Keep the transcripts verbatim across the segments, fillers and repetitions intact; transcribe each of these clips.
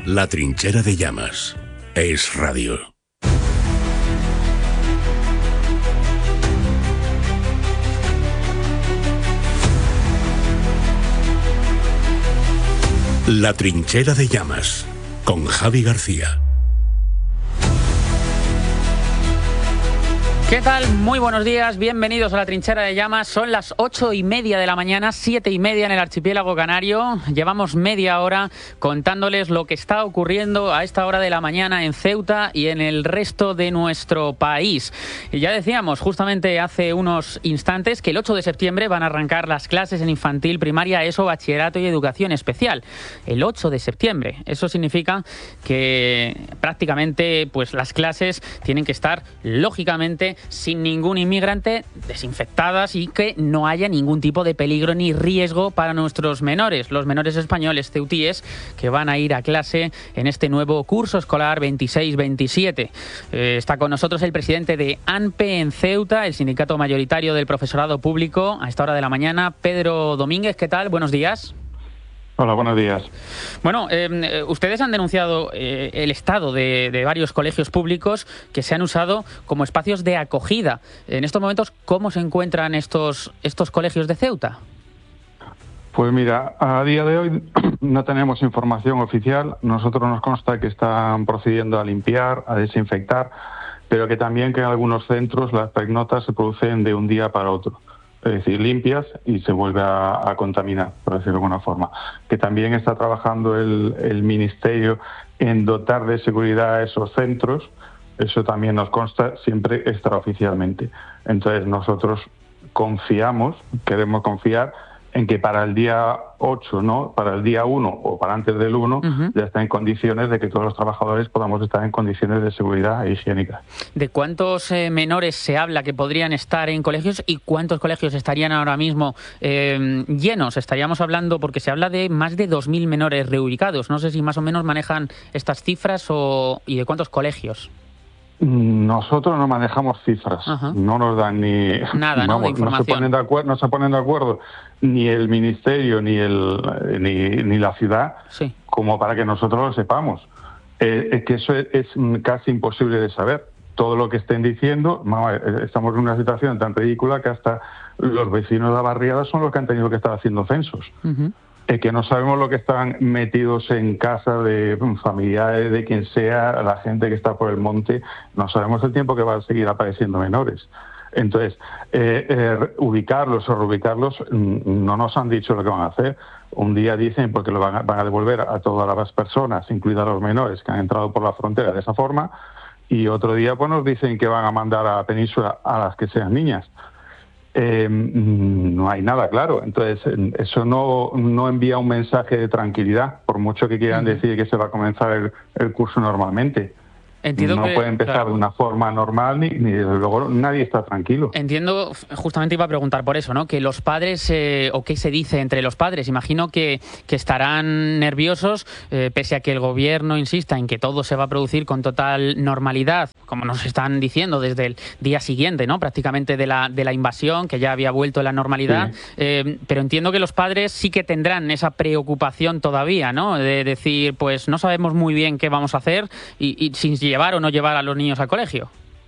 La Trinchera de Llamas. Es Radio. La Trinchera de Llamas, con Javi García. ¿Qué tal? Muy buenos días, bienvenidos a La Trinchera de Llamas. Son las ocho y media de la mañana, siete y media en el archipiélago canario. Llevamos media hora contándoles lo que está ocurriendo a esta hora de la mañana en Ceuta y en el resto de nuestro país. Y ya decíamos justamente hace unos instantes que el ocho de septiembre van a arrancar las clases en infantil, primaria, ESO, bachillerato y educación especial. El ocho de septiembre. Eso significa que prácticamente pues, las clases tienen que estar, lógicamente, sin ningún inmigrante, desinfectadas y que no haya ningún tipo de peligro ni riesgo para nuestros menores, los menores españoles ceutíes que van a ir a clase en este nuevo curso escolar veintiséis veintisiete. Eh, está con nosotros el presidente de ANPE en Ceuta, el sindicato mayoritario del profesorado público, a esta hora de la mañana, Pedro Domínguez. ¿Qué tal? Buenos días. Hola, buenos días. Bueno, eh, ustedes han denunciado eh, el estado de, de varios colegios públicos que se han usado como espacios de acogida. En estos momentos, ¿cómo se encuentran estos, estos colegios de Ceuta? Pues mira, a día de hoy no tenemos información oficial. Nosotros nos consta que están procediendo a limpiar, a desinfectar, pero que también que en algunos centros las pernoctas se producen de un día para otro. Es decir, limpias y se vuelve a, a contaminar, por decirlo de alguna forma. Que también está trabajando el, el Ministerio en dotar de seguridad a esos centros, eso también nos consta siempre extraoficialmente. Entonces nosotros confiamos, queremos confiar en que para el día ocho, ¿no? Para el día uno o para antes del uno, uh-huh. ya está en condiciones de que todos los trabajadores podamos estar en condiciones de seguridad e higiénica. ¿De cuántos eh, menores se habla que podrían estar en colegios y cuántos colegios estarían ahora mismo eh, llenos? Estaríamos hablando, porque se habla de más de dos mil menores reubicados. No sé si más o menos manejan estas cifras o y de cuántos colegios. Nosotros no manejamos cifras, uh-huh. no nos dan ni nada, ¿no? Vamos, de información. No se ponen de acuerdo, no se ponen de acuerdo ni el ministerio ni el ni, ni la ciudad, sí. como para que nosotros lo sepamos. Eh, es que eso es, es casi imposible de saber. Todo lo que estén diciendo, no, estamos en una situación tan ridícula que hasta los vecinos de la barriada son los que han tenido que estar haciendo censos. Uh-huh. Es que no sabemos lo que están metidos en casa de familiares, de quien sea, la gente que está por el monte. No sabemos el tiempo que va a seguir apareciendo menores. Entonces, eh, eh, ubicarlos o reubicarlos, no nos han dicho lo que van a hacer. Un día dicen porque lo van a, van a devolver a todas las personas, incluidas los menores que han entrado por la frontera de esa forma, y otro día pues nos dicen que van a mandar a la península a las que sean niñas. Eh, no hay nada claro, entonces eso no, no envía un mensaje de tranquilidad, por mucho que quieran uh-huh. decir que se va a comenzar el, el curso normalmente. Entiendo no que, puede empezar claro. de una forma normal ni, ni desde luego nadie está tranquilo. Entiendo, justamente iba a preguntar por eso, ¿no? Que los padres, eh, o qué se dice entre los padres, imagino que, que estarán nerviosos, eh, pese a que el gobierno insista en que todo se va a producir con total normalidad, como nos están diciendo desde el día siguiente, ¿no? Prácticamente de la, de la invasión, que ya había vuelto a la normalidad, sí. eh, pero entiendo que los padres sí que tendrán esa preocupación todavía, ¿no? De decir, pues no sabemos muy bien qué vamos a hacer y, y sin llevar o no llevar a los niños al colegio.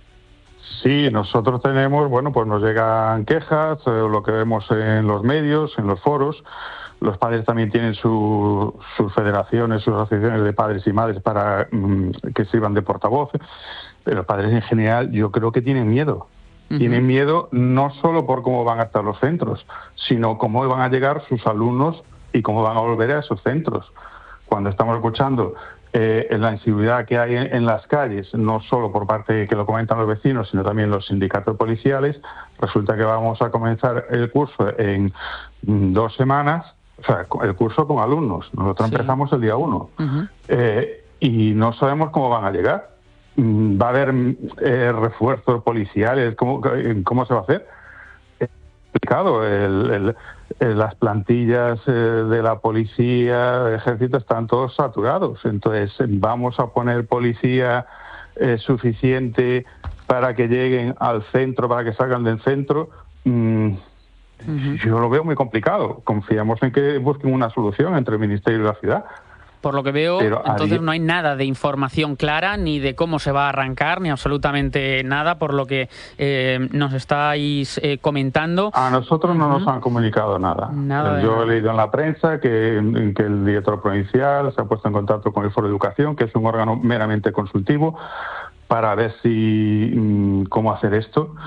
Sí, nosotros tenemos, bueno, pues nos llegan quejas, eh, lo que vemos en los medios, en los foros. Los padres también tienen su, sus federaciones, sus asociaciones de padres y madres para mm, que sirvan de portavoces. Pero los padres en general yo creo que tienen miedo. Uh-huh. Tienen miedo no solo por cómo van a estar los centros, sino cómo van a llegar sus alumnos y cómo van a volver a esos centros. Cuando estamos escuchando Eh, en la inseguridad que hay en, en las calles, no solo por parte que lo comentan los vecinos, sino también los sindicatos policiales, resulta que vamos a comenzar el curso en dos semanas, o sea, el curso con alumnos. Nosotros sí. empezamos el día uno. Uh-huh. Eh, y no sabemos cómo van a llegar. ¿Va a haber eh, refuerzos policiales? ¿Cómo, cómo se va a hacer? Es complicado. El, el, las plantillas eh, de la policía, del ejército, están todos saturados. Entonces, vamos a poner policía eh, suficiente para que lleguen al centro, para que salgan del centro. Mm, uh-huh. Yo lo veo muy complicado. Confiamos en que busquen una solución entre el Ministerio y la ciudad. Por lo que veo, Pero entonces día... no hay nada de información clara, ni de cómo se va a arrancar, ni absolutamente nada, por lo que eh, nos estáis eh, comentando. A nosotros no uh-huh. nos han comunicado nada. nada Yo nada. he leído en la prensa que, que el director provincial se ha puesto en contacto con el Foro de Educación, que es un órgano meramente consultivo, para ver si cómo hacer esto.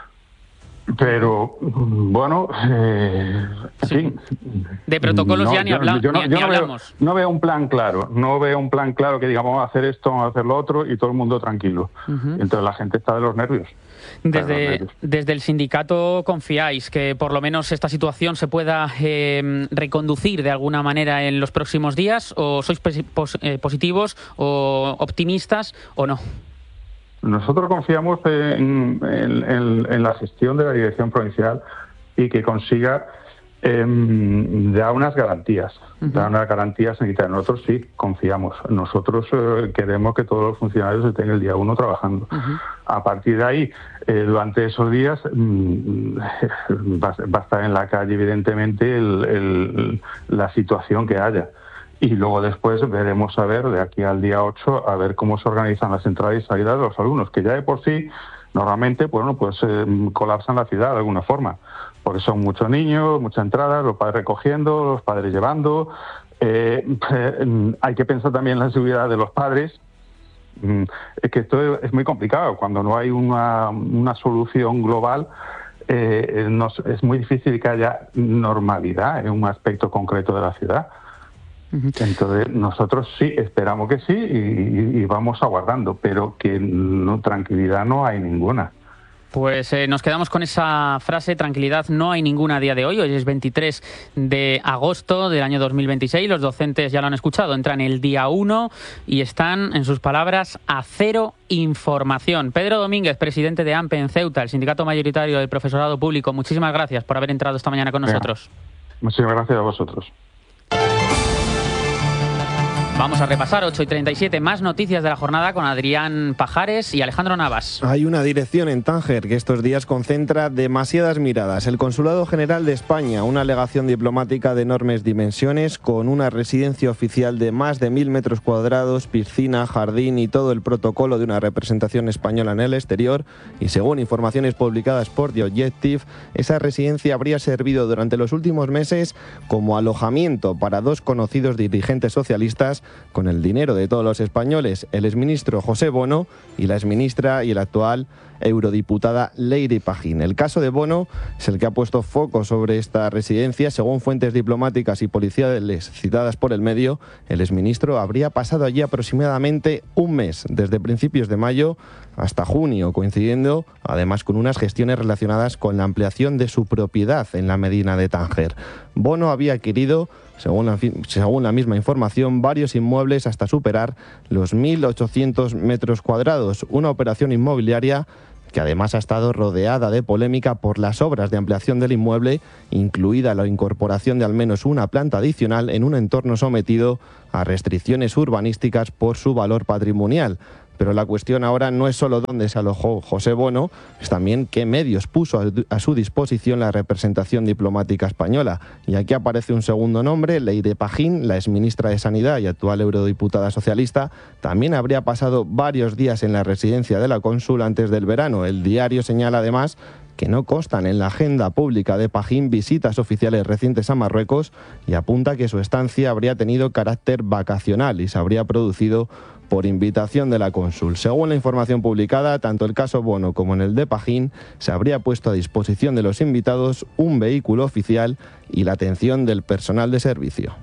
Pero, bueno, eh, en sí. fin. De protocolos no, ya ni, yo, habla, yo no, ni, yo ni no hablamos. Veo, no veo un plan claro, no veo un plan claro que diga vamos a hacer esto, vamos a hacer lo otro y todo el mundo tranquilo. Uh-huh. Entonces la gente está de los nervios. Desde, desde el sindicato confiáis que por lo menos esta situación se pueda eh, reconducir de alguna manera en los próximos días, o sois pos, eh, positivos o optimistas o no? Nosotros confiamos en, en, en, en la gestión de la dirección provincial y que consiga eh, dar unas garantías, uh-huh. dar unas garantías sanitarias. Nosotros sí confiamos. Nosotros eh, queremos que todos los funcionarios estén el día uno trabajando. Uh-huh. A partir de ahí, eh, durante esos días, mmm, va, va a estar en la calle, evidentemente, el, el, la situación que haya. Y luego después veremos a ver, de aquí al día ocho, a ver cómo se organizan las entradas y salidas de los alumnos, que ya de por sí, normalmente, bueno, pues eh, colapsan la ciudad de alguna forma, porque son muchos niños, muchas entradas, los padres recogiendo, los padres llevando. Eh, eh, hay que pensar también en la seguridad de los padres. Mm, es que esto es muy complicado. Cuando no hay una, una solución global, eh, nos, es muy difícil que haya normalidad en un aspecto concreto de la ciudad. Entonces nosotros sí esperamos que sí y, y vamos aguardando, pero que no, tranquilidad no hay ninguna. Pues eh, nos quedamos con esa frase, tranquilidad no hay ninguna a día de hoy. Hoy es veintitrés de agosto del año dos mil veintiséis, los docentes ya lo han escuchado, entran el día uno y están, en sus palabras, a cero información. Pedro Domínguez, presidente de AMPE en Ceuta, el sindicato mayoritario del profesorado público, muchísimas gracias por haber entrado esta mañana con nosotros. Bien. Muchísimas gracias a vosotros. Vamos a repasar ocho y treinta y siete, más noticias de la jornada con Adrián Pajares y Alejandro Navas. Hay una dirección en Tánger que estos días concentra demasiadas miradas. El Consulado General de España, una legación diplomática de enormes dimensiones, con una residencia oficial de más de mil metros cuadrados, piscina, jardín y todo el protocolo de una representación española en el exterior. Y según informaciones publicadas por The Objective, esa residencia habría servido durante los últimos meses como alojamiento para dos conocidos dirigentes socialistas, con el dinero de todos los españoles, el exministro José Bono y la exministra y la actual eurodiputada Leire Pagín. El caso de Bono es el que ha puesto foco sobre esta residencia. Según fuentes diplomáticas y policiales citadas por el medio, el exministro habría pasado allí aproximadamente un mes, desde principios de mayo hasta junio, coincidiendo además con unas gestiones relacionadas con la ampliación de su propiedad en la Medina de Tánger. Bono había adquirido, según la, según la misma información, varios inmuebles hasta superar los mil ochocientos metros cuadrados, una operación inmobiliaria que además ha estado rodeada de polémica por las obras de ampliación del inmueble, incluida la incorporación de al menos una planta adicional en un entorno sometido a restricciones urbanísticas por su valor patrimonial. Pero la cuestión ahora no es solo dónde se alojó José Bono, es también qué medios puso a su disposición la representación diplomática española. Y aquí aparece un segundo nombre, Leire Pagín, la exministra de Sanidad y actual eurodiputada socialista. También habría pasado varios días en la residencia de la cónsul antes del verano. El diario señala además que no constan en la agenda pública de Pagín visitas oficiales recientes a Marruecos y apunta que su estancia habría tenido carácter vacacional y se habría producido por invitación de la cónsul. Según la información publicada, tanto el caso Bono como en el de Pagín, se habría puesto a disposición de los invitados un vehículo oficial y la atención del personal de servicio.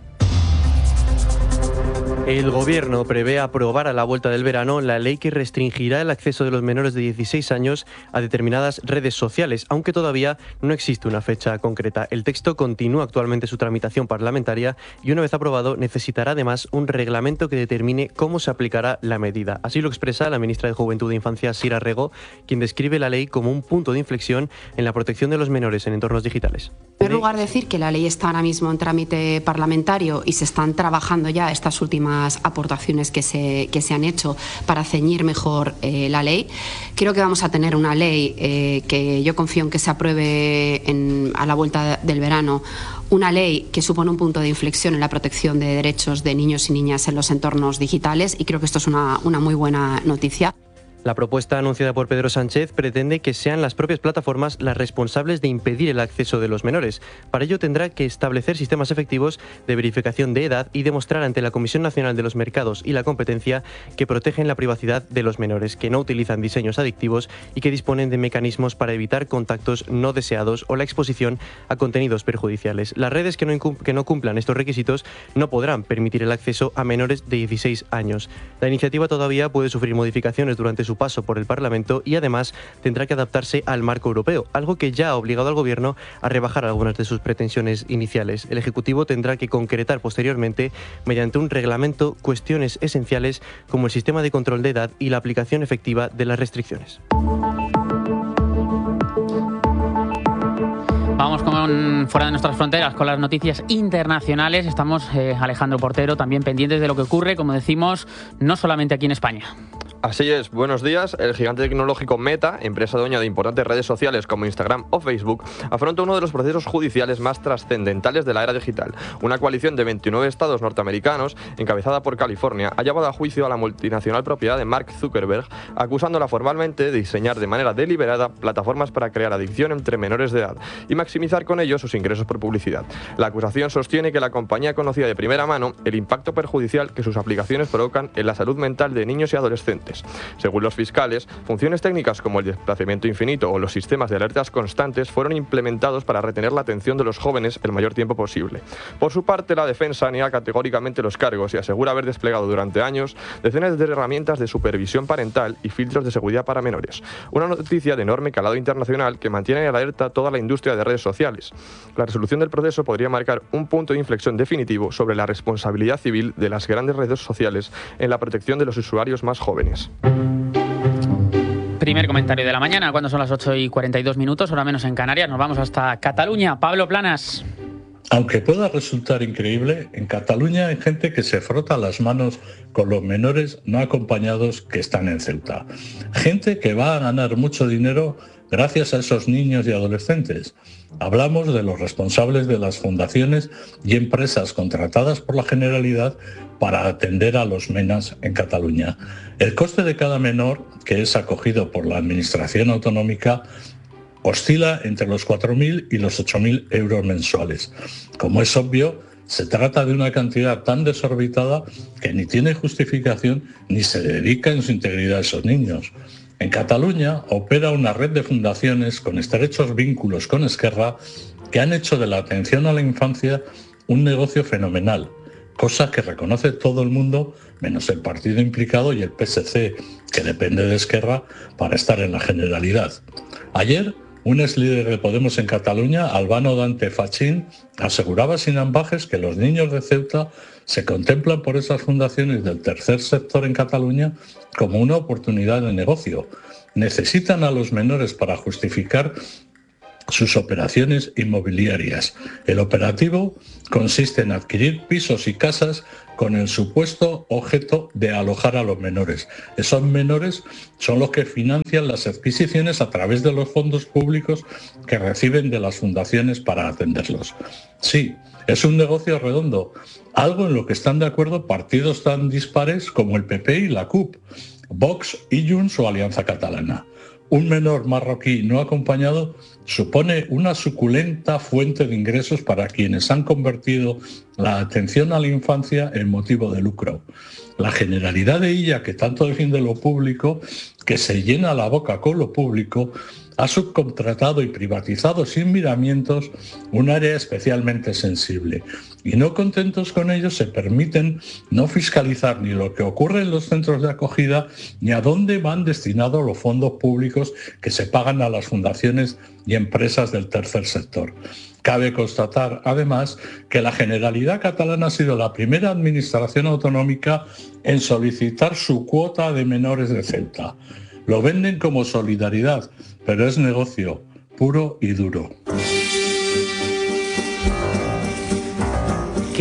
El Gobierno prevé aprobar a la vuelta del verano la ley que restringirá el acceso de los menores de dieciséis años a determinadas redes sociales, aunque todavía no existe una fecha concreta. El texto continúa actualmente su tramitación parlamentaria y una vez aprobado necesitará además un reglamento que determine cómo se aplicará la medida. Así lo expresa la ministra de Juventud e Infancia, Sira Rego, quien describe la ley como un punto de inflexión en la protección de los menores en entornos digitales. En primer lugar, decir que la ley está ahora mismo en trámite parlamentario y se están trabajando ya estas últimas algunas aportaciones que se, que se han hecho para ceñir mejor eh, la ley. Creo que vamos a tener una ley eh, que yo confío en que se apruebe en, a la vuelta del verano, una ley que supone un punto de inflexión en la protección de derechos de niños y niñas en los entornos digitales, y creo que esto es una, una muy buena noticia. La propuesta anunciada por Pedro Sánchez pretende que sean las propias plataformas las responsables de impedir el acceso de los menores. Para ello tendrá que establecer sistemas efectivos de verificación de edad y demostrar ante la Comisión Nacional de los Mercados y la Competencia que protegen la privacidad de los menores, que no utilizan diseños adictivos y que disponen de mecanismos para evitar contactos no deseados o la exposición a contenidos perjudiciales. Las redes que no, que no cumplan estos requisitos no podrán permitir el acceso a menores de dieciséis años. La iniciativa todavía puede sufrir modificaciones durante su paso por el Parlamento y además tendrá que adaptarse al marco europeo, algo que ya ha obligado al Gobierno a rebajar algunas de sus pretensiones iniciales. El Ejecutivo tendrá que concretar posteriormente, mediante un reglamento, cuestiones esenciales como el sistema de control de edad y la aplicación efectiva de las restricciones. Vamos con fuera de nuestras fronteras con las noticias internacionales. Estamos, eh, Alejandro Portero, también pendientes de lo que ocurre, como decimos, no solamente aquí en España. Así es, buenos días. El gigante tecnológico Meta, empresa dueña de importantes redes sociales como Instagram o Facebook, afronta uno de los procesos judiciales más trascendentales de la era digital. Una coalición de veintinueve estados norteamericanos, encabezada por California, ha llevado a juicio a la multinacional propiedad de Mark Zuckerberg, acusándola formalmente de diseñar de manera deliberada plataformas para crear adicción entre menores de edad y maximizar con ello sus ingresos por publicidad. La acusación sostiene que la compañía conocía de primera mano el impacto perjudicial que sus aplicaciones provocan en la salud mental de niños y adolescentes. Según los fiscales, funciones técnicas como el desplazamiento infinito o los sistemas de alertas constantes fueron implementados para retener la atención de los jóvenes el mayor tiempo posible. Por su parte, la defensa niega categóricamente los cargos y asegura haber desplegado durante años decenas de herramientas de supervisión parental y filtros de seguridad para menores. Una noticia de enorme calado internacional que mantiene en alerta toda la industria de redes sociales. La resolución del proceso podría marcar un punto de inflexión definitivo sobre la responsabilidad civil de las grandes redes sociales en la protección de los usuarios más jóvenes. Primer comentario de la mañana, cuando son las ocho y cuarenta y dos minutos, hora menos en Canarias. Nos vamos hasta Cataluña. Pablo Planas. Aunque pueda resultar increíble, en Cataluña hay gente que se frota las manos con los menores no acompañados que están en Ceuta. Gente que va a ganar mucho dinero gracias a esos niños y adolescentes. Hablamos de los responsables de las fundaciones y empresas contratadas por la Generalidad para atender a los menas en Cataluña. El coste de cada menor, que es acogido por la Administración Autonómica, oscila entre los cuatro mil y los ocho mil euros mensuales. Como es obvio, se trata de una cantidad tan desorbitada que ni tiene justificación ni se dedica en su integridad a esos niños. En Cataluña opera una red de fundaciones con estrechos vínculos con Esquerra que han hecho de la atención a la infancia un negocio fenomenal, cosa que reconoce todo el mundo menos el partido implicado y el P S C, que depende de Esquerra para estar en la Generalidad. Ayer, un ex líder de Podemos en Cataluña, Albano Dante Fachín, aseguraba sin ambajes que los niños de Ceuta se contemplan por esas fundaciones del tercer sector en Cataluña como una oportunidad de negocio. Necesitan a los menores para justificar sus operaciones inmobiliarias. El operativo consiste en adquirir pisos y casas con el supuesto objeto de alojar a los menores. Esos menores son los que financian las adquisiciones a través de los fondos públicos que reciben de las fundaciones para atenderlos. Sí, es un negocio redondo, algo en lo que están de acuerdo partidos tan dispares como el P P y la C U P, Vox y Junts o Alianza Catalana. Un menor marroquí no acompañado supone una suculenta fuente de ingresos para quienes han convertido la atención a la infancia en motivo de lucro. La Generalidad de Illa, que tanto defiende lo público, que se llena la boca con lo público, ha subcontratado y privatizado sin miramientos un área especialmente sensible. Y no contentos con ello, se permiten no fiscalizar ni lo que ocurre en los centros de acogida ni a dónde van destinados los fondos públicos que se pagan a las fundaciones y empresas del tercer sector. Cabe constatar, además, que la Generalidad catalana ha sido la primera administración autonómica en solicitar su cuota de menores de Ceuta. Lo venden como solidaridad, pero es negocio puro y duro.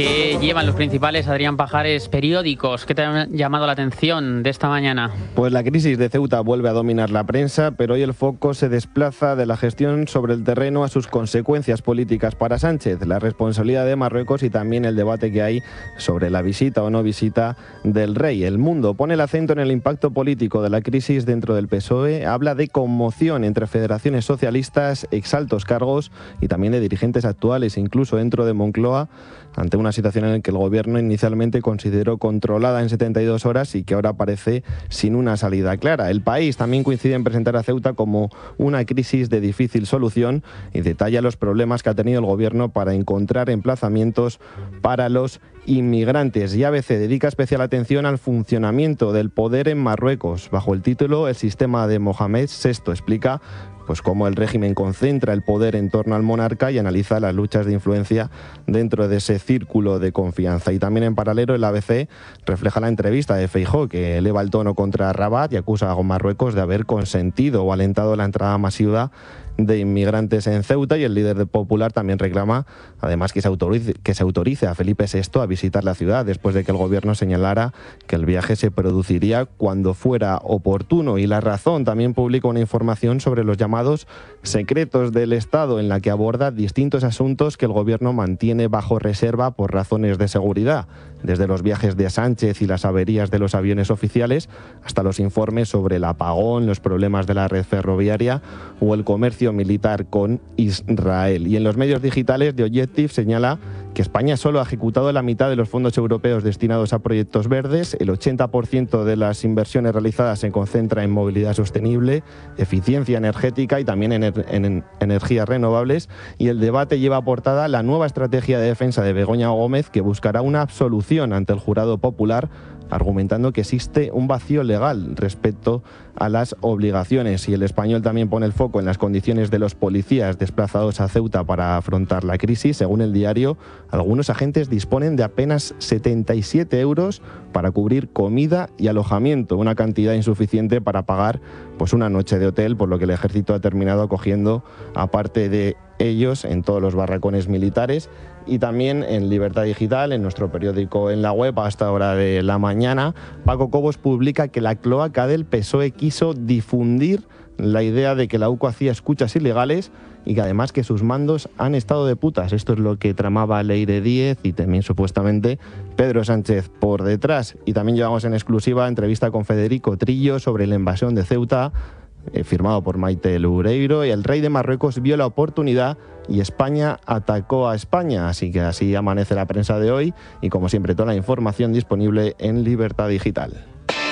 que llevan los principales, Adrián Pajares, periódicos. ¿Qué te ha llamado la atención de esta mañana? Pues la crisis de Ceuta vuelve a dominar la prensa, pero hoy el foco se desplaza de la gestión sobre el terreno a sus consecuencias políticas para Sánchez, la responsabilidad de Marruecos y también el debate que hay sobre la visita o no visita del rey. El Mundo pone el acento en el impacto político de la crisis dentro del P S O E, habla de conmoción entre federaciones socialistas, exaltos cargos y también de dirigentes actuales, incluso dentro de Moncloa, ante una situación en la que el gobierno inicialmente consideró controlada en setenta y dos horas y que ahora parece sin una salida clara. El País también coincide en presentar a Ceuta como una crisis de difícil solución y detalla los problemas que ha tenido el gobierno para encontrar emplazamientos para los inmigrantes. Y A B C dedica especial atención al funcionamiento del poder en Marruecos. Bajo el título El sistema de Mohamed sexto explica pues cómo el régimen concentra el poder en torno al monarca y analiza las luchas de influencia dentro de ese círculo de confianza. Y también en paralelo el A B C refleja la entrevista de Feijóo, que eleva el tono contra Rabat y acusa a Marruecos de haber consentido o alentado la entrada masiva de inmigrantes en Ceuta, y el líder popular también reclama además que se autorice, que se autorice a Felipe sexto a visitar la ciudad después de que el gobierno señalara que el viaje se produciría cuando fuera oportuno. Y La Razón también publica una información sobre los llamados secretos del Estado, en la que aborda distintos asuntos que el gobierno mantiene bajo reserva por razones de seguridad, desde los viajes de Sánchez y las averías de los aviones oficiales hasta los informes sobre el apagón, los problemas de la red ferroviaria o el comercio militar con Israel. Y en los medios digitales, The Objective señala que España solo ha ejecutado la mitad de los fondos europeos destinados a proyectos verdes, el ochenta por ciento de las inversiones realizadas se concentra en movilidad sostenible, eficiencia energética y también en, en, en energías renovables, y el debate lleva a portada la nueva estrategia de defensa de Begoña Gómez, que buscará una absolución ante el jurado popular, argumentando que existe un vacío legal respecto a las obligaciones. Y El Español también pone el foco en las condiciones de los policías desplazados a Ceuta para afrontar la crisis. Según el diario, algunos agentes disponen de apenas setenta y siete euros para cubrir comida y alojamiento, una cantidad insuficiente para pagar pues una noche de hotel, por lo que el ejército ha terminado acogiendo a parte de ellos en todos los barracones militares. Y también en Libertad Digital, en nuestro periódico en la web, a esta hora de la mañana, Paco Cobos publica que la cloaca del P S O E quiso difundir la idea de que la U C O hacía escuchas ilegales y que además que sus mandos han estado de putas. Esto es lo que tramaba Leire Díez y también supuestamente Pedro Sánchez por detrás. Y también llevamos en exclusiva entrevista con Federico Trillo sobre la invasión de Ceuta, eh, firmado por Maite Loureiro, y el rey de Marruecos vio la oportunidad y España atacó a España. Así que así amanece la prensa de hoy, y como siempre toda la información disponible en Libertad Digital.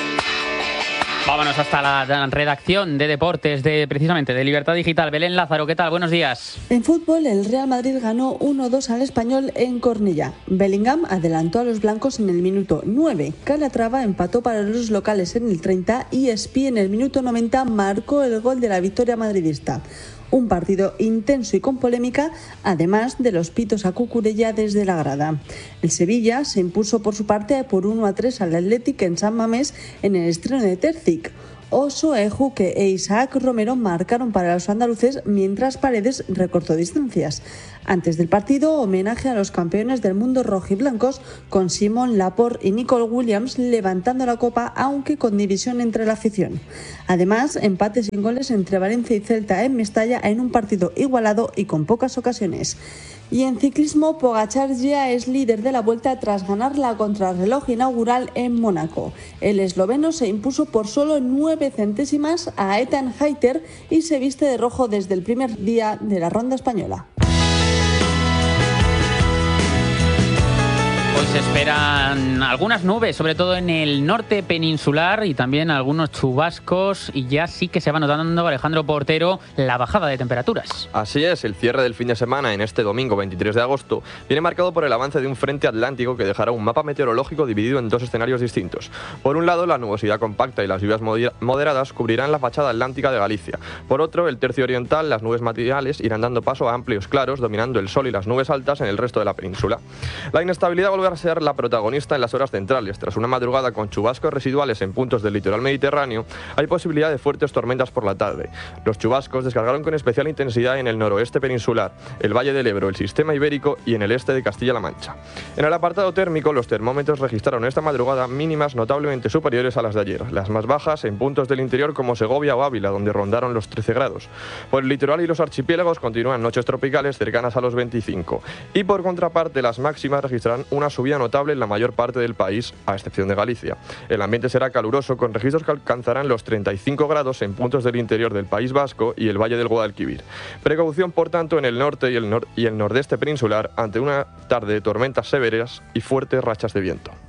Vámonos hasta la redacción de deportes de precisamente de Libertad Digital. Belén Lázaro, ¿qué tal? Buenos días. En fútbol, el Real Madrid ganó uno dos al Español en Cornellá. Bellingham adelantó a los blancos en el minuto nueve. Calatrava empató para los locales en el treinta y Espí en el minuto noventa marcó el gol de la victoria madridista. Un partido intenso y con polémica, además de los pitos a Cucurella desde la grada. El Sevilla se impuso por su parte por uno a tres al Athletic en San Mamés en el estreno de Terzic. Oso, Ejuque e Isaac Romero marcaron para los andaluces, mientras Paredes recortó distancias. Antes del partido, homenaje a los campeones del mundo rojiblancos, con Simon Laporte y Nicole Williams levantando la copa, aunque con división entre la afición. Además, empates sin goles entre Valencia y Celta en Mestalla en un partido igualado y con pocas ocasiones. Y en ciclismo, Pogačar ya es líder de la Vuelta tras ganar la contrarreloj inaugural en Mónaco. El esloveno se impuso por solo nueve centésimas a Ethan Hayter y se viste de rojo desde el primer día de la ronda española. Hoy se esperan algunas nubes, sobre todo en el norte peninsular, y también algunos chubascos, y ya sí que se va notando, Alejandro Portero, la bajada de temperaturas. Así es, el cierre del fin de semana en este domingo veintitrés de agosto viene marcado por el avance de un frente atlántico que dejará un mapa meteorológico dividido en dos escenarios distintos. Por un lado, la nubosidad compacta y las lluvias moderadas cubrirán la fachada atlántica de Galicia. Por otro, el tercio oriental, las nubes matinales irán dando paso a amplios claros, dominando el sol y las nubes altas en el resto de la península. La inestabilidad vuelve podrá ser la protagonista en las horas centrales. Tras una madrugada con chubascos residuales en puntos del litoral mediterráneo, hay posibilidad de fuertes tormentas por la tarde. Los chubascos descargaron con especial intensidad en el noroeste peninsular, el Valle del Ebro, el sistema ibérico y en el este de Castilla-La Mancha. En el apartado térmico, los termómetros registraron esta madrugada mínimas notablemente superiores a las de ayer, las más bajas en puntos del interior como Segovia o Ávila, donde rondaron los trece grados. Por el litoral y los archipiélagos continúan noches tropicales cercanas a los veinticinco. Y por contraparte, las máximas registrarán una subida notable en la mayor parte del país, a excepción de Galicia. El ambiente será caluroso, con registros que alcanzarán los treinta y cinco grados en puntos del interior del País Vasco y el Valle del Guadalquivir. Precaución, por tanto, en el norte y el, nor- y el nordeste peninsular ante una tarde de tormentas severas y fuertes rachas de viento.